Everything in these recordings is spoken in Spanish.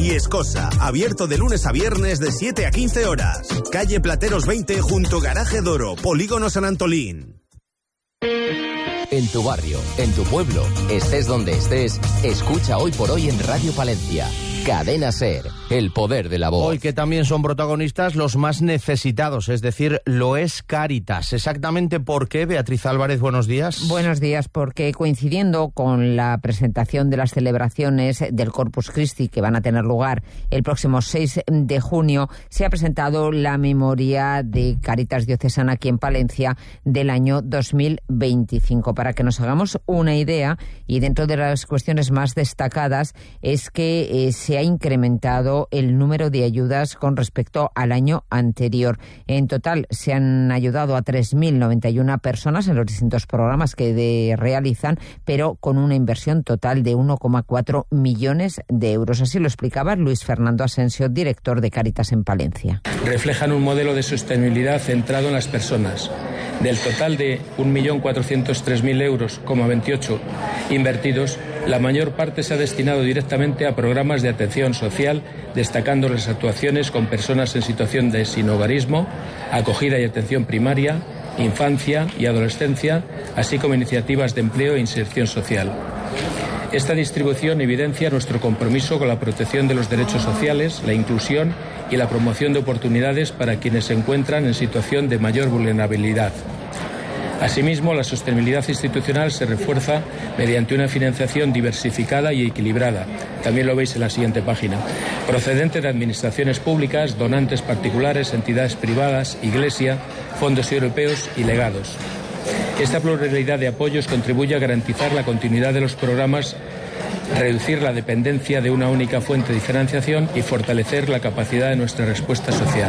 y Escosa, abierto de lunes a viernes de 7 a 15 horas. Calle Plateros 20 junto Garaje Doro, Polígono San Antolín. En tu barrio, en tu pueblo, estés donde estés, escucha Hoy por Hoy en Radio Palencia. Cadena SER, el poder de la voz. Hoy que también son protagonistas los más necesitados, es decir, lo es Cáritas. ¿Exactamente por qué, Beatriz Álvarez? Buenos días. Buenos días, porque coincidiendo con la presentación de las celebraciones del Corpus Christi que van a tener lugar el próximo 6 de junio, se ha presentado la memoria de Cáritas Diocesana aquí en Palencia del año 2025. Para que nos hagamos una idea, y dentro de las cuestiones más destacadas, es que se ha incrementado el número de ayudas con respecto al año anterior. En total se han ayudado a 3.091 personas en los distintos programas que realizan, pero con una inversión total de 1,4 millones de euros. Así lo explicaba Luis Fernando Asensio, director de Cáritas en Palencia. Reflejan un modelo de sostenibilidad centrado en las personas. Del total de 1.403.000 euros, 28 invertidos, la mayor parte se ha destinado directamente a programas de atención social, destacando las actuaciones con personas en situación de sinhogarismo, acogida y atención primaria, infancia y adolescencia, así como iniciativas de empleo e inserción social. Esta distribución evidencia nuestro compromiso con la protección de los derechos sociales, la inclusión y la promoción de oportunidades para quienes se encuentran en situación de mayor vulnerabilidad. Asimismo, la sostenibilidad institucional se refuerza mediante una financiación diversificada y equilibrada. También lo veis en la siguiente página. Procedente de administraciones públicas, donantes particulares, entidades privadas, Iglesia, fondos europeos y legados. Esta pluralidad de apoyos contribuye a garantizar la continuidad de los programas, reducir la dependencia de una única fuente de financiación y fortalecer la capacidad de nuestra respuesta social.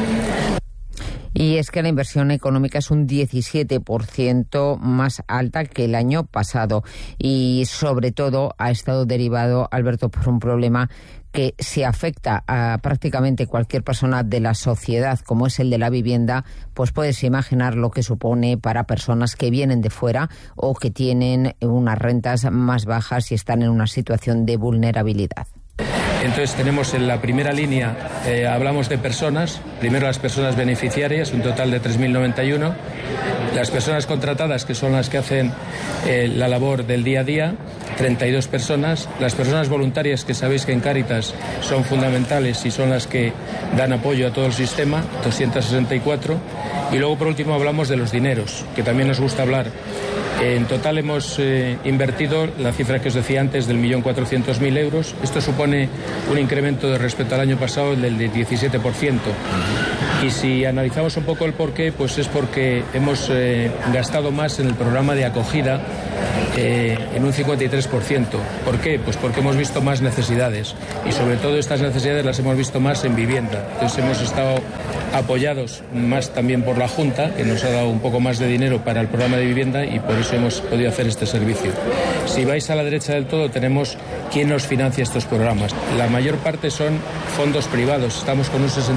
Y es que la inversión económica es un 17% más alta que el año pasado y sobre todo ha estado derivado, Alberto, por un problema que se afecta a prácticamente cualquier persona de la sociedad, como es el de la vivienda. Pues puedes imaginar lo que supone para personas que vienen de fuera o que tienen unas rentas más bajas y están en una situación de vulnerabilidad. Entonces tenemos en la primera línea, hablamos de personas, primero las personas beneficiarias, un total de 3.091, las personas contratadas, que son las que hacen la labor del día a día, 32 personas, las personas voluntarias, que sabéis que en Cáritas son fundamentales y son las que dan apoyo a todo el sistema, 264, y luego por último hablamos de los dineros, que también nos gusta hablar. En total hemos invertido la cifra que os decía antes del 1.400.000 euros. Esto supone un incremento de respecto al año pasado del 17%. Y si analizamos un poco el porqué, pues es porque hemos gastado más en el programa de acogida en un 53%. ¿Por qué? Pues porque hemos visto más necesidades y sobre todo estas necesidades las hemos visto más en vivienda. Entonces hemos estado apoyados más también por la Junta, que nos ha dado un poco más de dinero para el programa de vivienda y por eso hemos podido hacer este servicio. Si vais a la derecha del todo tenemos quién nos financia estos programas. La mayor parte son fondos privados. Estamos con un 61%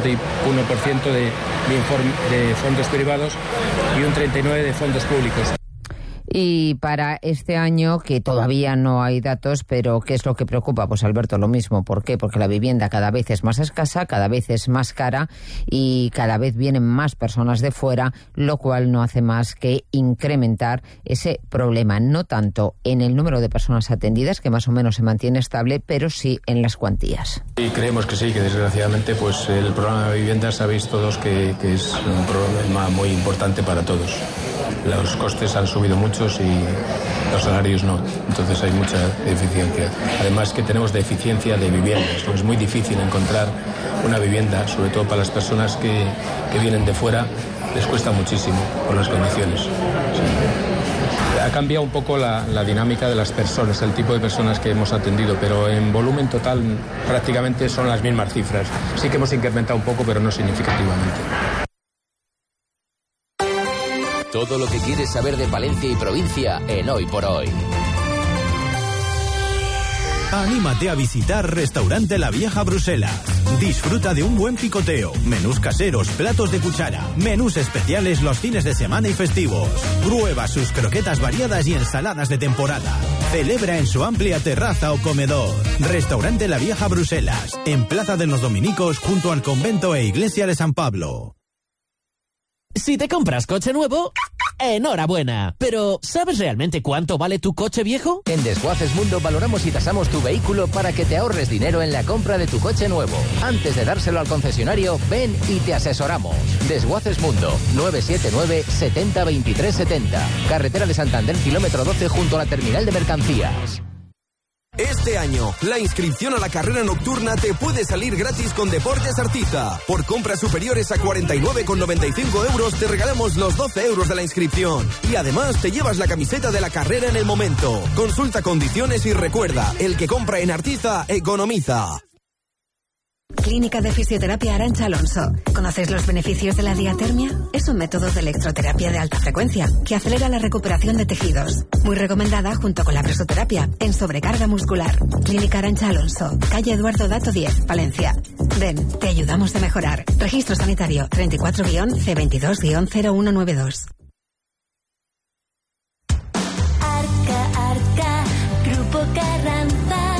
de fondos privados y un 39% de fondos públicos. Y para este año, que todavía no hay datos, pero ¿qué es lo que preocupa? Pues Alberto, lo mismo. ¿Por qué? Porque la vivienda cada vez es más escasa, cada vez es más cara y cada vez vienen más personas de fuera, lo cual no hace más que incrementar ese problema, no tanto en el número de personas atendidas, que más o menos se mantiene estable, pero sí en las cuantías. Y creemos que sí, que desgraciadamente pues el programa de vivienda sabéis todos que es un problema muy importante para todos. Los costes han subido muchos y los salarios no, entonces hay mucha deficiencia. Además que tenemos deficiencia de viviendas, es muy difícil encontrar una vivienda, sobre todo para las personas que vienen de fuera, les cuesta muchísimo por las condiciones. Sí. Ha cambiado un poco la dinámica de las personas, el tipo de personas que hemos atendido, pero en volumen total prácticamente son las mismas cifras. Sí que hemos incrementado un poco, pero no significativamente. Todo lo que quieres saber de Palencia y provincia en Hoy por Hoy. Anímate a visitar Restaurante La Vieja Bruselas. Disfruta de un buen picoteo, menús caseros, platos de cuchara, menús especiales los fines de semana y festivos. Prueba sus croquetas variadas y ensaladas de temporada. Celebra en su amplia terraza o comedor. Restaurante La Vieja Bruselas, en Plaza de los Dominicos, junto al convento e iglesia de San Pablo. Si te compras coche nuevo, enhorabuena. Pero, ¿sabes realmente cuánto vale tu coche viejo? En Desguaces Mundo valoramos y tasamos tu vehículo para que te ahorres dinero en la compra de tu coche nuevo. Antes de dárselo al concesionario, ven y te asesoramos. Desguaces Mundo, 979 70 23 70. Carretera de Santander, kilómetro 12, junto a la terminal de mercancías. Este año, la inscripción a la carrera nocturna te puede salir gratis con Deportes Artiza. Por compras superiores a 49,95 euros te regalamos los 12 euros de la inscripción. Y además te llevas la camiseta de la carrera en el momento. Consulta condiciones y recuerda, el que compra en Artiza, economiza. Clínica de Fisioterapia Arantxa Alonso. ¿Conoces los beneficios de la diatermia? Es un método de electroterapia de alta frecuencia que acelera la recuperación de tejidos. Muy recomendada junto con la presoterapia en sobrecarga muscular. Clínica Arantxa Alonso, calle Eduardo Dato 10, Palencia. Ven, te ayudamos a mejorar. Registro sanitario 34-C22-0192. Arca, Grupo Carranza.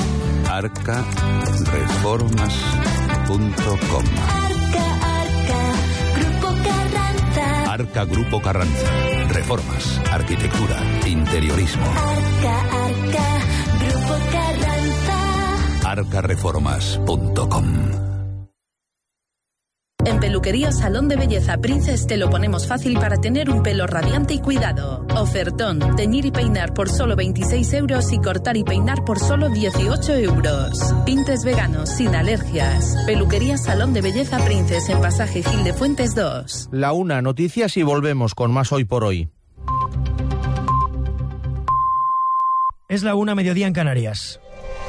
arcareformas.com. Arca, Grupo Carranza. Arca Grupo Carranza. Reformas, arquitectura, interiorismo. Arca, Grupo Carranza. arcareformas.com. En Peluquería Salón de Belleza Princess te lo ponemos fácil para tener un pelo radiante y cuidado. Ofertón, teñir y peinar por solo 26 euros y cortar y peinar por solo 18 euros. Tintes veganos, sin alergias. Peluquería Salón de Belleza Princess en Pasaje Gil de Fuentes 2. La una, noticias y volvemos con más Hoy por Hoy. Es la 1, mediodía en Canarias.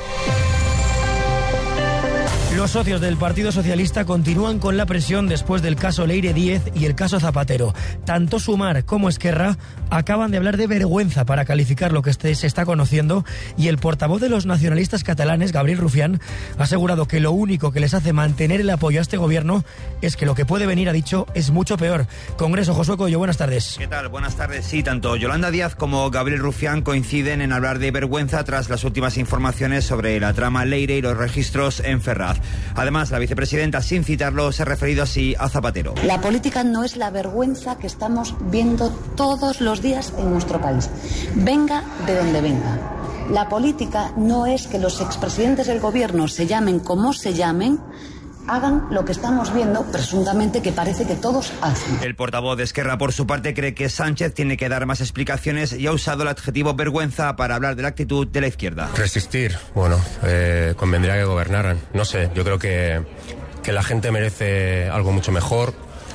Los socios del Partido Socialista continúan con la presión después del caso Leire Díez y el caso Zapatero. Tanto Sumar como Esquerra acaban de hablar de vergüenza para calificar lo que se está conociendo, y el portavoz de los nacionalistas catalanes, Gabriel Rufián, ha asegurado que lo único que les hace mantener el apoyo a este gobierno es que lo que puede venir, ha dicho, es mucho peor. Congreso, Josué Coello, buenas tardes. ¿Qué tal? Buenas tardes. Sí, tanto Yolanda Díaz como Gabriel Rufián coinciden en hablar de vergüenza tras las últimas informaciones sobre la trama Leire y los registros en Ferraz. Además, la vicepresidenta, sin citarlo, se ha referido así a Zapatero. La política no es la vergüenza que estamos viendo todos los días en nuestro país. Venga de donde venga. La política no es que los expresidentes del gobierno se llamen como se llamen, hagan lo que estamos viendo, presuntamente, que parece que todos hacen. El portavoz de Esquerra, por su parte, cree que Sánchez tiene que dar más explicaciones y ha usado el adjetivo vergüenza para hablar de la actitud de la izquierda. Resistir, bueno, convendría que gobernaran. No sé, yo creo que la gente merece algo mucho mejor.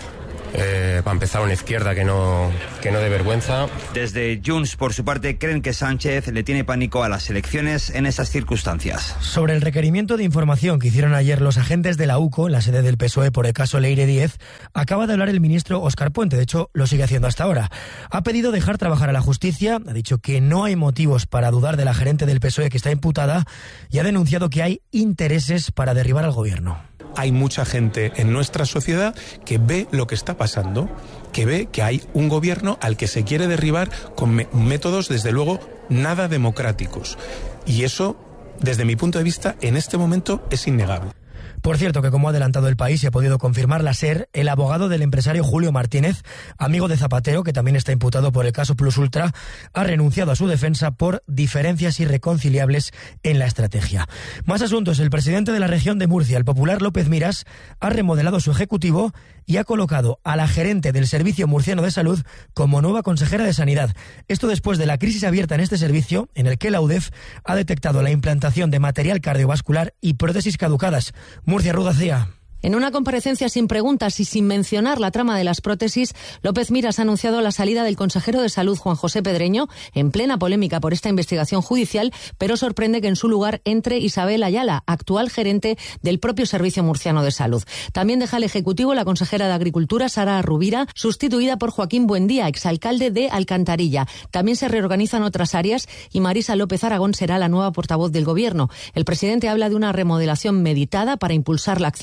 Para empezar, una izquierda que no dé vergüenza. Desde Junts, por su parte, creen que Sánchez le tiene pánico a las elecciones en esas circunstancias. Sobre el requerimiento de información que hicieron ayer los agentes de la UCO, la sede del PSOE, por el caso Leire Díez, acaba de hablar el ministro Óscar Puente. De hecho, lo sigue haciendo hasta ahora. Ha pedido dejar trabajar a la justicia, ha dicho que no hay motivos para dudar de la gerente del PSOE que está imputada, y ha denunciado que hay intereses para derribar al gobierno. Hay mucha gente en nuestra sociedad que ve lo que está pasando, que ve que hay un gobierno al que se quiere derribar con métodos, desde luego, nada democráticos. Y eso, desde mi punto de vista, en este momento es innegable. Por cierto, que como ha adelantado El País y ha podido confirmar la SER, el abogado del empresario Julio Martínez, amigo de Zapatero, que también está imputado por el caso Plus Ultra, ha renunciado a su defensa por diferencias irreconciliables en la estrategia. Más asuntos. El presidente de la región de Murcia, el popular López Miras, ha remodelado su ejecutivo y ha colocado a la gerente del Servicio Murciano de Salud como nueva consejera de Sanidad. Esto después de la crisis abierta en este servicio, en el que la UDEF ha detectado la implantación de material cardiovascular y prótesis caducadas. Murcia, Rudacía. En una comparecencia sin preguntas y sin mencionar la trama de las prótesis, López Miras ha anunciado la salida del consejero de Salud, Juan José Pedreño, en plena polémica por esta investigación judicial, pero sorprende que en su lugar entre Isabel Ayala, actual gerente del propio Servicio Murciano de Salud. También deja el Ejecutivo la consejera de Agricultura, Sara Rubira, sustituida por Joaquín Buendía, exalcalde de Alcantarilla. También se reorganizan otras áreas y Marisa López Aragón será la nueva portavoz del Gobierno. El presidente habla de una remodelación meditada para impulsar la acción de gobierno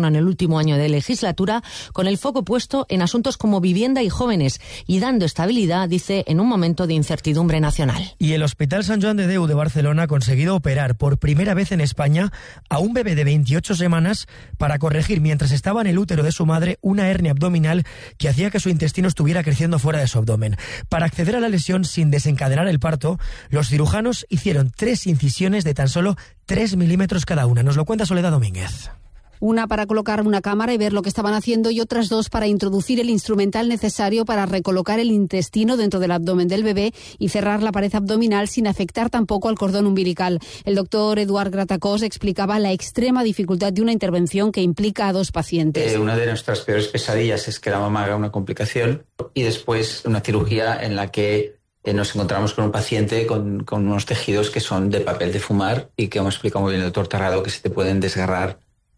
gobierno en el último año de legislatura, con el foco puesto en asuntos como vivienda y jóvenes, y dando estabilidad, dice, en un momento de incertidumbre nacional. Y el Hospital Sant Joan de Déu de Barcelona ha conseguido operar por primera vez en España a un bebé de 28 semanas para corregir, mientras estaba en el útero de su madre, una hernia abdominal que hacía que su intestino estuviera creciendo fuera de su abdomen. Para acceder a la lesión sin desencadenar el parto, los cirujanos hicieron 3 incisiones de tan solo 3 milímetros cada una. Nos lo cuenta Soledad Domínguez. Una para colocar una cámara y ver lo que estaban haciendo, y otras 2 para introducir el instrumental necesario para recolocar el intestino dentro del abdomen del bebé y cerrar la pared abdominal sin afectar tampoco al cordón umbilical. El doctor Eduard Gratacós explicaba la extrema dificultad de una intervención que implica a 2 pacientes. Una de nuestras peores pesadillas es que la mamá haga una complicación y después una cirugía en la que nos encontramos con un paciente con unos tejidos que son de papel de fumar y que, como explica muy bien el doctor Tarrado, que se te pueden desgarrar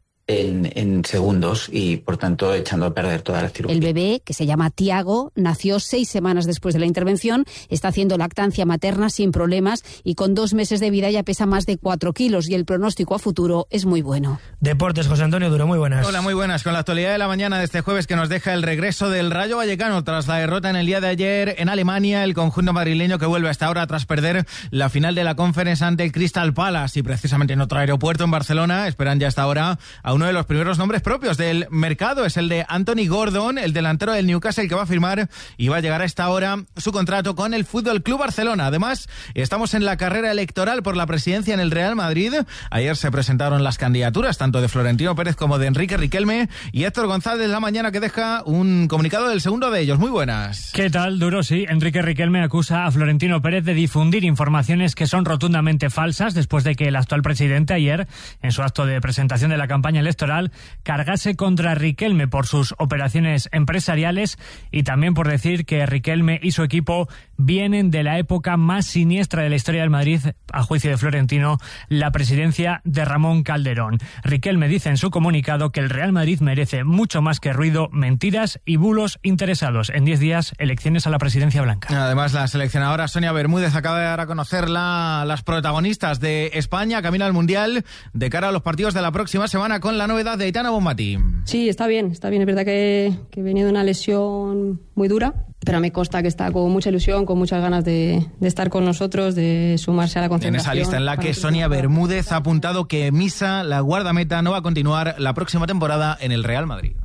en segundos y, por tanto, echando a perder toda la cirugía. El bebé, que se llama Tiago, nació 6 semanas después de la intervención, está haciendo lactancia materna sin problemas y con 2 meses de vida ya pesa más de 4 kilos y el pronóstico a futuro es muy bueno. Deportes, José Antonio Duro, muy buenas. Hola, muy buenas. Con la actualidad de la mañana de este jueves, que nos deja el regreso del Rayo Vallecano tras la derrota en el día de ayer en Alemania, el conjunto madrileño que vuelve hasta ahora tras perder la final de la Conference ante el Crystal Palace, y precisamente en otro aeropuerto en Barcelona esperan ya hasta ahora a uno de los primeros nombres propios del mercado. Es el de Anthony Gordon, el delantero del Newcastle, que va a firmar y va a llegar a esta hora su contrato con el Fútbol Club Barcelona. Además, estamos en la carrera electoral por la presidencia en el Real Madrid. Ayer se presentaron las candidaturas tanto de Florentino Pérez como de Enrique Riquelme, y Héctor González la mañana que deja un comunicado del segundo de ellos. Muy buenas. ¿Qué tal, Duro? Sí, Enrique Riquelme acusa a Florentino Pérez de difundir informaciones que son rotundamente falsas después de que el actual presidente ayer, en su acto de presentación de la campaña electoral, cargase contra Riquelme por sus operaciones empresariales y también por decir que Riquelme y su equipo vienen de la época más siniestra de la historia del Madrid, a juicio de Florentino, la presidencia de Ramón Calderón. Riquelme dice en su comunicado que el Real Madrid merece mucho más que ruido, mentiras y bulos interesados. En 10 días, elecciones a la presidencia blanca. Además, la seleccionadora Sonia Bermúdez acaba de dar a conocer las protagonistas de España camino al Mundial de cara a los partidos de la próxima semana, con la novedad de Aitana Bonmatí. Sí, está bien. Es verdad que venía de una lesión muy dura, pero me consta que está con mucha ilusión, con muchas ganas de estar con nosotros, de sumarse a la concentración. En esa lista en la que Sonia Bermúdez ha apuntado que Misa, la guardameta, no va a continuar la próxima temporada en el Real Madrid.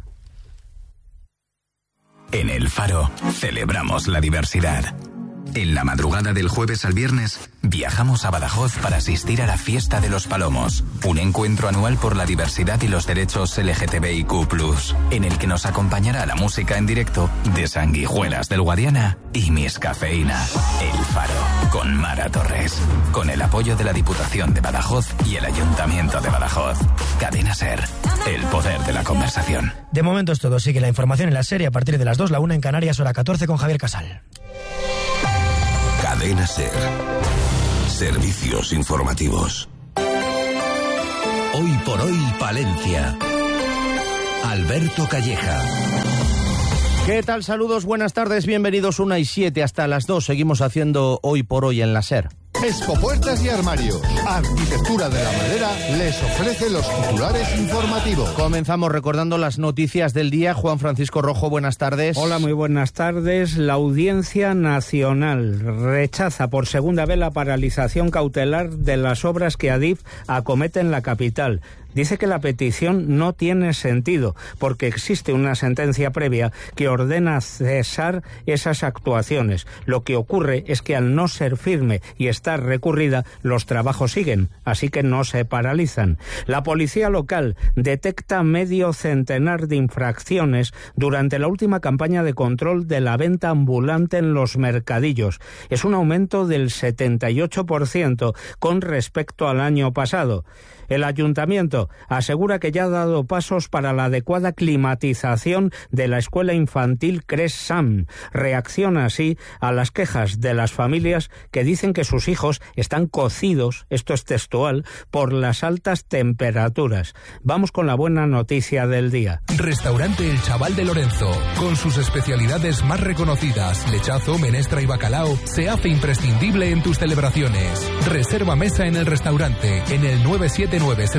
En El Faro celebramos la diversidad. En la madrugada del jueves al viernes, viajamos a Badajoz para asistir a la Fiesta de los Palomos, un encuentro anual por la diversidad y los derechos LGTBIQ+, en el que nos acompañará la música en directo de Sanguijuelas del Guadiana y Miss Cafeína. El Faro, con Mara Torres, con el apoyo de la Diputación de Badajoz y el Ayuntamiento de Badajoz. Cadena SER, el poder de la conversación. De momento es todo. Sigue la información en la serie a partir de las 2, la 1 en Canarias, hora 14, con Javier Casal. Cadena SER. Servicios informativos. Hoy por hoy, Palencia. Alberto Calleja. ¿Qué tal? Saludos, buenas tardes, bienvenidos. 1:07 hasta las 2. Seguimos haciendo Hoy por Hoy en la SER. Expo Puertas y Armarios, Arquitectura de la Madera, les ofrece los titulares informativos. Comenzamos recordando las noticias del día. Juan Francisco Rojo, buenas tardes. Hola, muy buenas tardes. La Audiencia Nacional rechaza por segunda vez la paralización cautelar de las obras que Adif acomete en la capital. Dice que la petición no tiene sentido porque existe una sentencia previa que ordena cesar esas actuaciones. Lo que ocurre es que al no ser firme y estar recurrida, los trabajos siguen, así que no se paralizan. La policía local detecta medio centenar de infracciones durante la última campaña de control de la venta ambulante en los mercadillos. Es un aumento del 78% con respecto al año pasado. El ayuntamiento asegura que ya ha dado pasos para la adecuada climatización de la escuela infantil Cres Sam. Reacciona así a las quejas de las familias que dicen que sus hijos están cocidos, esto es textual, por las altas temperaturas. Vamos con la buena noticia del día. Restaurante El Chaval de Lorenzo, con sus especialidades más reconocidas, lechazo, menestra y bacalao, se hace imprescindible en tus celebraciones. Reserva mesa en el restaurante en el 979 75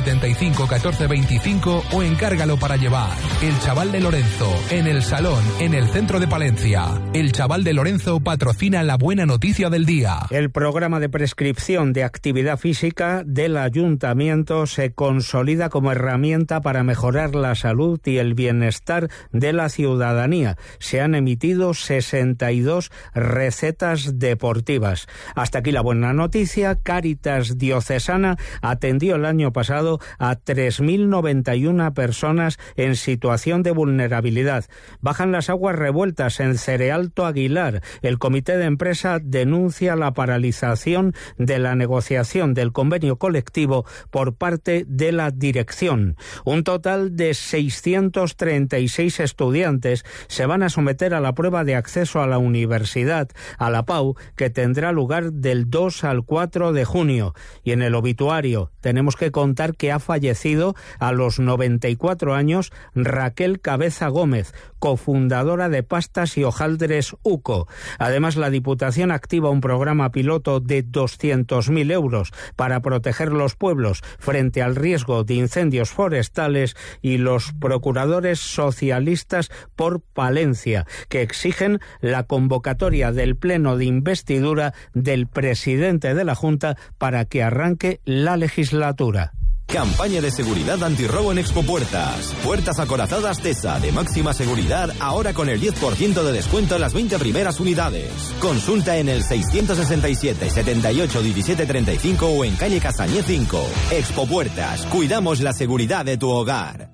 955 14 25 o encárgalo para llevar. El Chaval de Lorenzo, en el Salón, en el centro de Palencia. El Chaval de Lorenzo patrocina la buena noticia del día. El programa de prescripción de actividad física del Ayuntamiento se consolida como herramienta para mejorar la salud y el bienestar de la ciudadanía. Se han emitido 62 recetas deportivas. Hasta aquí la buena noticia. Cáritas Diocesana atendió el año pasado a 3.091 personas en situación de vulnerabilidad. Bajan las aguas revueltas en Cerealto Aguilar. El comité de empresa denuncia la paralización de la negociación del convenio colectivo por parte de la dirección. Un total de 636 estudiantes se van a someter a la prueba de acceso a la universidad, a la PAU, que tendrá lugar del 2 al 4 de junio. Y en el obituario tenemos que contar que ha fallecido a los 94 años Raquel Cabeza Gómez, cofundadora de Pastas y Hojaldres UCO. Además, la Diputación activa un programa piloto de 200.000 euros para proteger los pueblos frente al riesgo de incendios forestales, y los procuradores socialistas por Palencia, que exigen la convocatoria del pleno de investidura del presidente de la Junta para que arranque la legislatura. Campaña de seguridad antirrobo en Expopuertas. Puertas acorazadas TESA de máxima seguridad, ahora con el 10% de descuento en las 20 primeras unidades. Consulta en el 667 78 17 35 o en calle Casañé 5. Expopuertas, cuidamos la seguridad de tu hogar.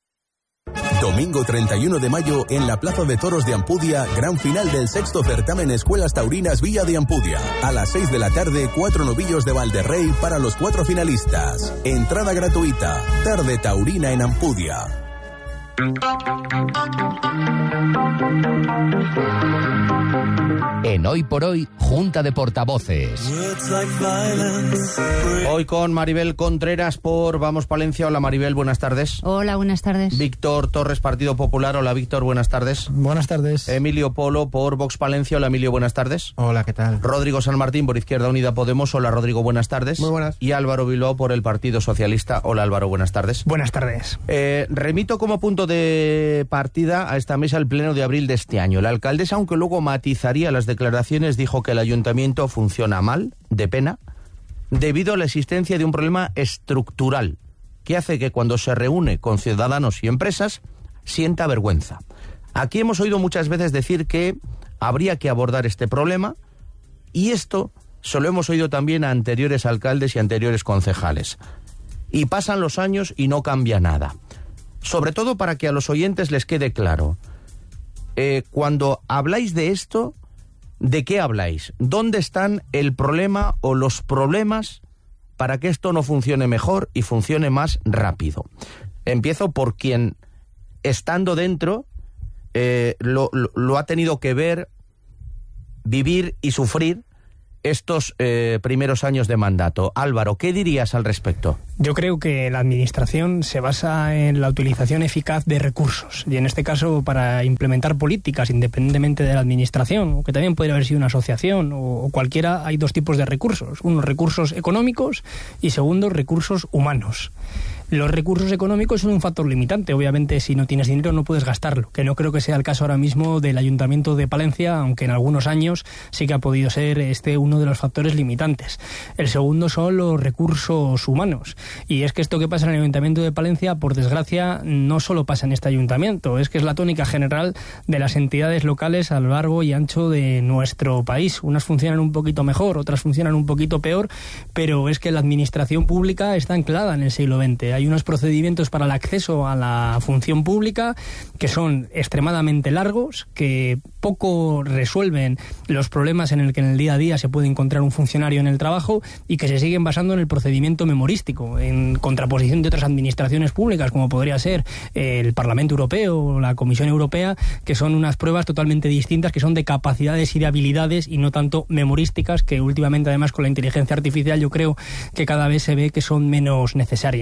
Domingo 31 de mayo, en la Plaza de Toros de Ampudia, gran final del 6º certamen Escuelas Taurinas Villa de Ampudia. A las 6 de la tarde, 4 novillos de Valderrey para los 4 finalistas. Entrada gratuita. Tarde taurina en Ampudia. En Hoy por Hoy, Junta de Portavoces. Hoy con Maribel Contreras por Vamos Palencia. Hola Maribel, buenas tardes. Hola, buenas tardes. Víctor Torres, Partido Popular. Hola Víctor, buenas tardes. Buenas tardes. Emilio Polo por Vox Palencia. Hola Emilio, buenas tardes. Hola, ¿qué tal? Rodrigo San Martín por Izquierda Unida Podemos. Hola Rodrigo, buenas tardes. Muy buenas. Y Álvaro Bilbao por el Partido Socialista. Hola Álvaro, buenas tardes. Buenas tardes. Remito como punto de partida a esta mesa el pleno de abril de este año. La alcaldesa, aunque luego matizaría las declaraciones, dijo que el ayuntamiento funciona mal, de pena, debido a la existencia de un problema estructural que hace que cuando se reúne con ciudadanos y empresas sienta vergüenza. Aquí hemos oído muchas veces decir que habría que abordar este problema, y esto se lo hemos oído también a anteriores alcaldes y anteriores concejales. Y pasan los años y no cambia nada. Sobre todo para que a los oyentes les quede claro. Cuando habláis de esto, ¿de qué habláis? ¿Dónde están el problema o los problemas para que esto no funcione mejor y funcione más rápido? Empiezo por quien, estando dentro, lo ha tenido que ver, vivir y sufrir estos primeros años de mandato. Álvaro, ¿qué dirías al respecto? Yo creo que la administración se basa en la utilización eficaz de recursos, y en este caso para implementar políticas independientemente de la administración, o que también podría haber sido una asociación o cualquiera. Hay dos tipos de recursos: unos recursos económicos y segundo, recursos humanos. Los recursos económicos son un factor limitante. Obviamente, si no tienes dinero no puedes gastarlo, que no creo que sea el caso ahora mismo del Ayuntamiento de Palencia, aunque en algunos años sí que ha podido ser uno de los factores limitantes. El segundo son los recursos humanos. Y es que esto que pasa en el Ayuntamiento de Palencia, por desgracia, no solo pasa en este ayuntamiento, es que es la tónica general de las entidades locales a lo largo y ancho de nuestro país. Unas funcionan un poquito mejor, otras funcionan un poquito peor, pero es que la administración pública está anclada en el siglo XX. Hay unos procedimientos para el acceso a la función pública que son extremadamente largos, que poco resuelven los problemas en el día a día se puede encontrar un funcionario en el trabajo, y que se siguen basando en el procedimiento memorístico, en contraposición de otras administraciones públicas, como podría ser el Parlamento Europeo o la Comisión Europea, que son unas pruebas totalmente distintas, que son de capacidades y de habilidades y no tanto memorísticas, que últimamente además con la inteligencia artificial yo creo que cada vez se ve que son menos necesarias.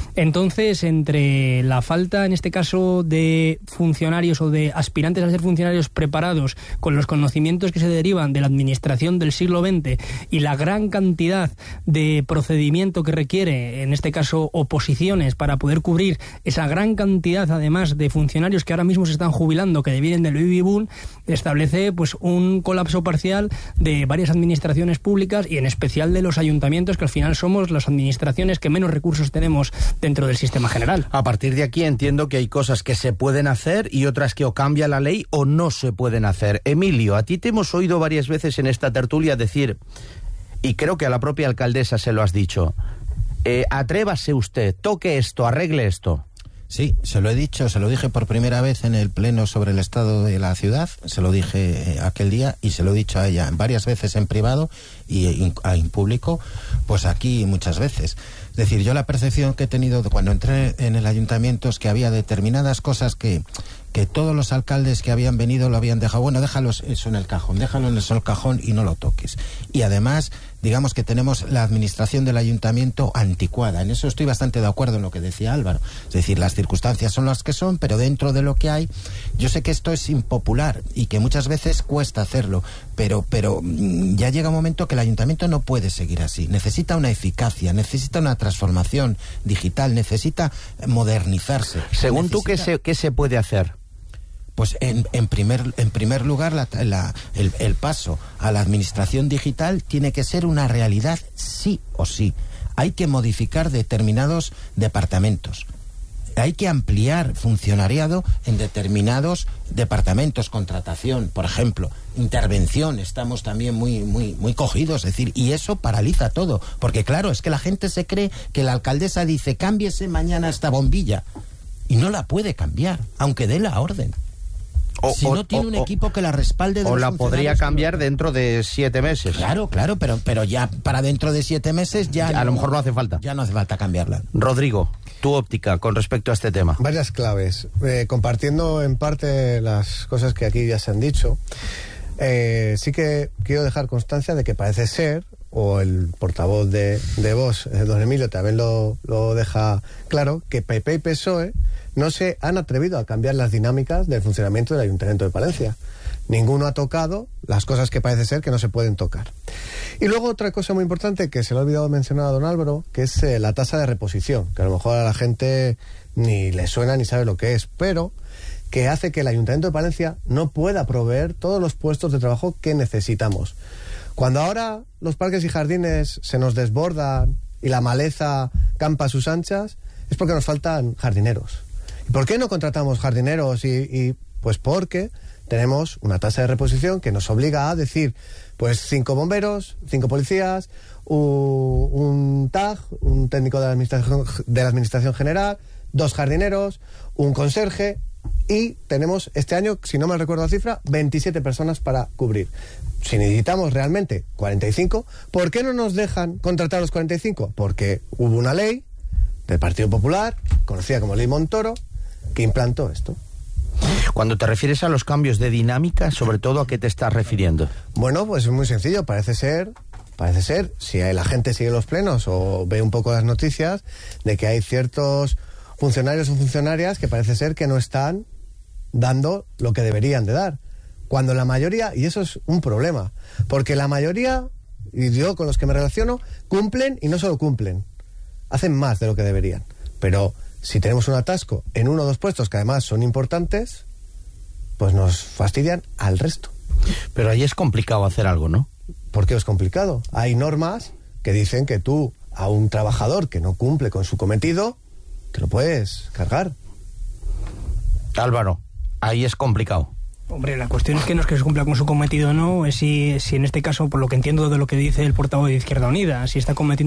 Entonces, entre la falta, en este caso, de funcionarios o de aspirantes a ser funcionarios preparados con los conocimientos que se derivan de la administración del siglo XX y la gran cantidad de procedimiento que requiere, en este caso, oposiciones para poder cubrir esa gran cantidad, además, de funcionarios que ahora mismo se están jubilando, que vienen del baby boom, establece pues un colapso parcial de varias administraciones públicas y en especial de los ayuntamientos, que al final somos las administraciones que menos recursos tenemos dentro del sistema general. A partir de aquí entiendo que hay cosas que se pueden hacer y otras que o cambia la ley o no se pueden hacer. Emilio, a ti te hemos oído varias veces en esta tertulia decir, y creo que a la propia alcaldesa se lo has dicho, atrévase usted, toque esto, arregle esto. Sí, se lo he dicho, se lo dije por primera vez en el pleno sobre el estado de la ciudad, se lo dije aquel día y se lo he dicho a ella varias veces en privado y en público, pues aquí muchas veces. Es decir, yo la percepción que he tenido cuando entré en el ayuntamiento es que había determinadas cosas que todos los alcaldes que habían venido lo habían dejado, bueno, déjalo eso en el cajón y no lo toques. Y además, digamos que tenemos la administración del ayuntamiento anticuada. En eso estoy bastante de acuerdo en lo que decía Álvaro. Es decir, las circunstancias son las que son, pero dentro de lo que hay, yo sé que esto es impopular y que muchas veces cuesta hacerlo, pero ya llega un momento que el ayuntamiento no puede seguir así. Necesita una eficacia, necesita una transformación digital, necesita modernizarse. Según tú, ¿qué se puede hacer? Pues en primer lugar el paso a la administración digital tiene que ser una realidad sí o sí. Hay que modificar determinados departamentos. Hay que ampliar funcionariado en determinados departamentos, contratación, por ejemplo, intervención, estamos también muy cogidos, es decir, y eso paraliza todo, porque claro, es que la gente se cree que la alcaldesa dice, cámbiese mañana esta bombilla, y no la puede cambiar, aunque dé la orden. Si no tiene un equipo que la respalde de o los la podría cambiar dentro de 7 meses. Claro, pero ya para dentro de 7 meses ya a lo mejor no hace falta. Ya no hace falta cambiarla. Rodrigo, tu óptica con respecto a este tema. Varias claves. Compartiendo en parte las cosas que aquí ya se han dicho, sí que quiero dejar constancia de que parece ser, o el portavoz de Vox, don Emilio, también lo deja claro, que PP y PSOE no se han atrevido a cambiar las dinámicas del funcionamiento del Ayuntamiento de Palencia. Ninguno ha tocado las cosas que parece ser que no se pueden tocar. Y luego otra cosa muy importante que se le ha olvidado mencionar a don Álvaro, que es la tasa de reposición, que a lo mejor a la gente ni le suena ni sabe lo que es, pero que hace que el Ayuntamiento de Palencia no pueda proveer todos los puestos de trabajo que necesitamos. Cuando ahora los parques y jardines se nos desbordan y la maleza campa a sus anchas, es porque nos faltan jardineros. ¿Y por qué no contratamos jardineros? Pues porque tenemos una tasa de reposición que nos obliga a decir, pues 5 bomberos, 5 policías, un TAG, un técnico de la administración general, 2 jardineros, un conserje, y tenemos este año, si no me recuerdo la cifra, 27 personas para cubrir. Si necesitamos realmente 45, ¿por qué no nos dejan contratar a los 45? Porque hubo una ley del Partido Popular, conocida como Ley Montoro, que implantó esto. Cuando te refieres a los cambios de dinámica, sobre todo, ¿a qué te estás refiriendo? Bueno, pues es muy sencillo. Parece ser, si la gente sigue los plenos o ve un poco las noticias, de que hay ciertos funcionarios o funcionarias que parece ser que no están dando lo que deberían de dar. Cuando la mayoría, y eso es un problema, porque la mayoría, y yo con los que me relaciono, cumplen y no solo cumplen, hacen más de lo que deberían. Pero si tenemos un atasco en 1 o 2 puestos que además son importantes, pues nos fastidian al resto. Pero ahí es complicado hacer algo, ¿no? ¿Por qué es complicado? Hay normas que dicen que tú, a un trabajador que no cumple con su cometido, te lo puedes cargar. Álvaro, ahí es complicado. Hombre, la cuestión es que no es que se cumpla con su cometido o no, es si en este caso, por lo que entiendo de lo que dice el portavoz de Izquierda Unida, si está cometiendo